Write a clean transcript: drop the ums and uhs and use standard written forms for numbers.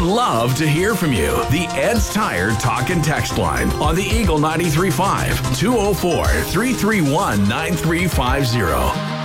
love to hear from you. The Ed's Tire Talk and Text line on the Eagle 93.5, 204-331-9350.